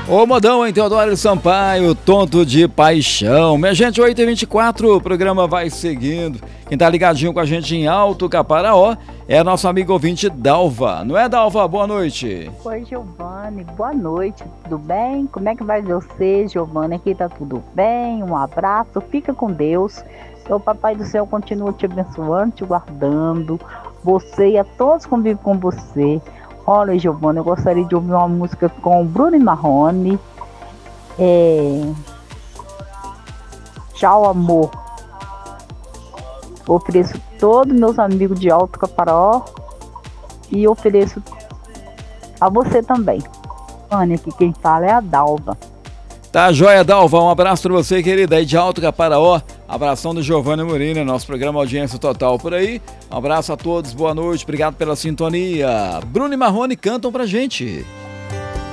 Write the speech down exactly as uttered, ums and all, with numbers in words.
Ô modão, hein, Teodoro Sampaio, Tonto de Paixão. Minha gente, oito e vinte e quatro, o programa vai seguindo. Quem tá ligadinho com a gente em Alto Caparaó é nosso amigo ouvinte Dalva. Não é, Dalva? Boa noite. Oi, Giovanni, boa noite, tudo bem? Como é que vai você, Giovanni? Aqui tá tudo bem, um abraço, fica com Deus. O Papai do Céu continua te abençoando, te guardando, você e a todos que convivem com você. Olha, Giovanni, eu gostaria de ouvir uma música com Bruno e Marrone. É... Tchau, amor. Ofereço todos meus amigos de Alto Caparaó e ofereço a você também. Giovanni, aqui quem fala é a Dalva. Tá joia, Dalva, um abraço pra você, querida, aí de Alto Caparaó. Abração do Giovanni Murino, nosso programa Audiência Total por aí. Um abraço a todos, boa noite, obrigado pela sintonia. Bruno e Marrone cantam pra gente.